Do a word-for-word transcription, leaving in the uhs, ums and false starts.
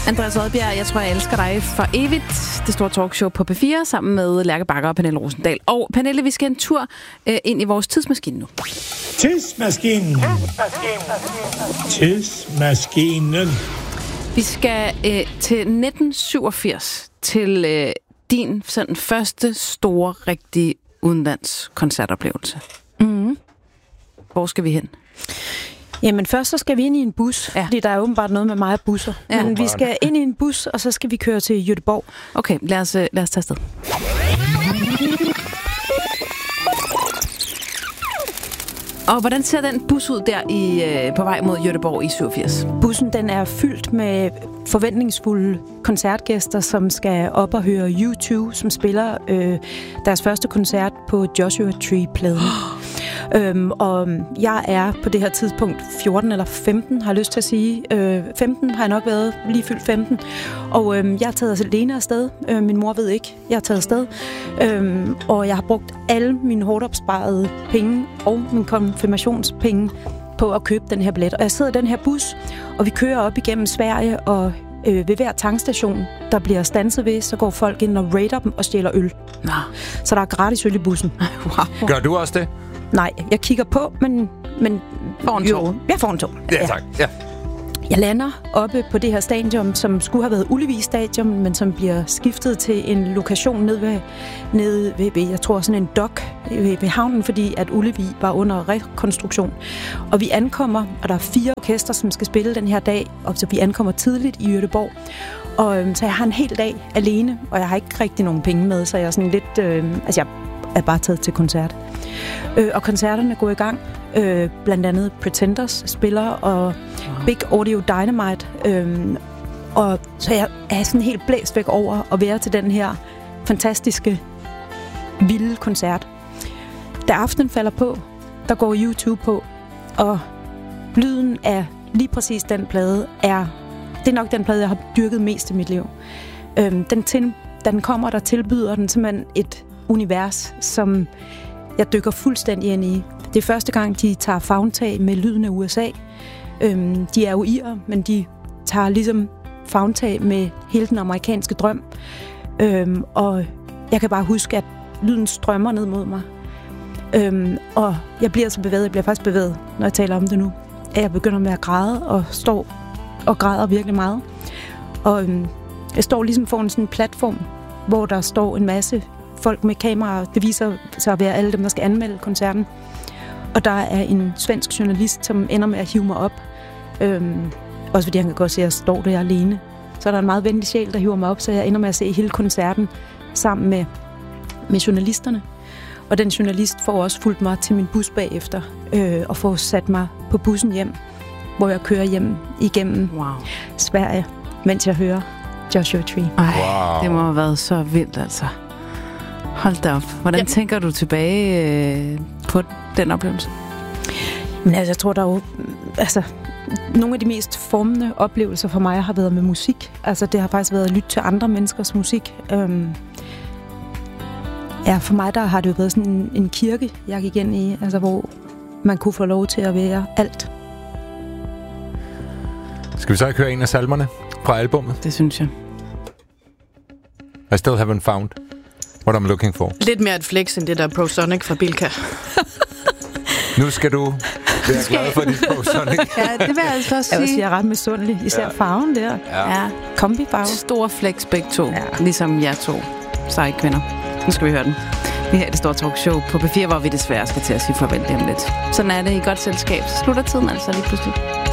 Andreas Oddbjerg, jeg tror, jeg elsker dig for evigt. Det store talkshow på P fire sammen med Lærke Bagger og Pernille Rosendahl. Og Pernille, vi skal en tur øh, ind i vores tidsmaskine nu. Tidsmaskinen. Tidsmaskinen. Vi skal øh, til nitten syvogfirs, til øh, din sådan, første store, rigtige udenlands koncertoplevelse. Mm. Hvor skal vi hen? Jamen først så skal vi ind i en bus, ja. Fordi der er åbenbart noget med mig og busser. Ja. Men vi skal ind i en bus, og så skal vi køre til Göteborg. Okay, lad os, lad os tage afsted. Og hvordan ser den bus ud der i, øh, på vej mod Göteborg i syvogfirs? Bussen den er fyldt med forventningsfulde koncertgæster, som skal op og høre U to, som spiller øh, deres første koncert på Joshua Tree-pladen. Øhm, og jeg er på det her tidspunkt fjorten eller femten, har jeg lyst til at sige. Øh, femten har jeg nok været, lige fyldt femten. Og øh, jeg er taget alene afsted. Øh, min mor ved ikke, jeg er taget afsted. Øh, og jeg har brugt alle mine hårdt opsparede penge og min konfirmationspenge på at købe den her billet. Og jeg sidder i den her bus, og vi kører op igennem Sverige, og øh, ved hver tankstation, der bliver standset ved, så går folk ind og raider dem og stjæler øl. Nå. Så der er gratis øl i bussen. Wow. Gør du også det? Nej, jeg kigger på, men... men får en tog. Jeg får en tog. Ja, tak. Ja. Jeg lander oppe på det her stadion, som skulle have været Ullevi Stadion, men som bliver skiftet til en lokation nede ved, nede ved, ved jeg tror, sådan en dok ved, ved havnen, fordi at Ullevi var under rekonstruktion. Og vi ankommer, og der er fire orkester, som skal spille den her dag, og så vi ankommer tidligt i Göteborg. Og øhm, så jeg har en hel dag alene, og jeg har ikke rigtig nogen penge med, så jeg er sådan lidt... Øh, altså, jeg er bare taget til koncert. Øh, og koncerterne går i gang. Øh, blandt andet Pretenders spiller, og wow. Big Audio Dynamite. Øh, og så jeg er sådan helt blæst væk over at være til den her fantastiske, vilde koncert. Da aftenen falder på, der går YouTube på, og lyden af lige præcis den plade er, det er nok den plade, jeg har dyrket mest i mit liv. Øh, den, til, den kommer, der tilbyder den simpelthen et univers, som jeg dykker fuldstændig ind i. Det er første gang, de tager favntag med lyden af U S A. Øhm, de er jo irer, men de tager ligesom favntag med hele den amerikanske drøm. Øhm, og jeg kan bare huske, at lyden strømmer ned mod mig. Øhm, og jeg bliver så bevæget, jeg bliver faktisk bevæget, når jeg taler om det nu. At jeg begynder med at græde, og står og græder virkelig meget. Og øhm, jeg står ligesom foran sådan en platform, hvor der står en masse folk med kameraer. Det viser sig at være alle dem, der skal anmelde koncerten. Og der er en svensk journalist, som ender med at hive mig op. Øhm, også fordi han kan godt se, at jeg står der alene. Så er der en meget venlig sjæl, der hiver mig op, så jeg ender med at se hele koncerten sammen med, med journalisterne. Og den journalist får også fulgt mig til min bus bagefter, øh, og får sat mig på bussen hjem, hvor jeg kører hjem igennem wow. Sverige, mens jeg hører Joshua Tree. Ej, wow. Det må have været så vildt, altså. Hold da op. Hvordan ja. tænker du tilbage øh, på den oplevelse? Men altså, jeg tror, der er jo... Altså, nogle af de mest formende oplevelser for mig har været med musik. Altså, det har faktisk været at lytte til andre menneskers musik. Øhm, ja, for mig der har det jo været sådan en, en kirke, jeg gik ind i, altså, hvor man kunne få lov til at være alt. Skal vi så ikke høre en af salmerne fra albummet? Det synes jeg. I still haven't found what I'm looking for. Lidt mere et flex end det der ProSonic fra Bilka. Nu skal du være glad for dit ProSonic. Ja, det vil jeg altså også sige. Jeg vil sige, jeg er ret misundelig. Især ja. farven der. Ja. ja. Kombifarve. Stor flex begge to. Ja. Ligesom jer to. Seje kvinder. Nu skal vi høre den. Vi har det store talkshow på P fire, hvor vi desværre skal til at sige farvel lige om lidt. Sådan er det i godt selskab. Så slutter tiden altså lige pludselig.